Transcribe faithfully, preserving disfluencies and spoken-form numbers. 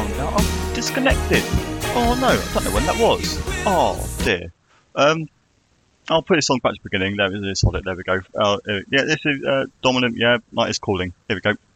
found out I'm disconnected. Oh no, I don't know when that was. Oh dear. Um, I'll put this song back to the beginning. There it is. Hold it. There we go. Uh, uh, yeah, this is uh, Dominant. Yeah, Night is Calling. Here we go.